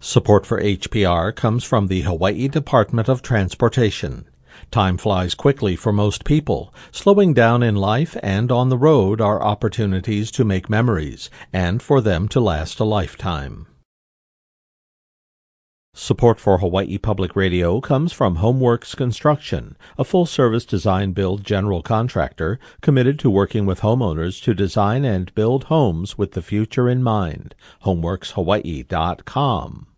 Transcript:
Support for HPR comes from the Hawaii Department of Transportation. Time flies quickly for most people. Slowing down in life and on the road are opportunities to make memories and for them to last a lifetime. Support for Hawaii Public Radio comes from HomeWorks Construction, a full-service design-build general contractor committed to working with homeowners to design and build homes with the future in mind. HomeWorksHawaii.com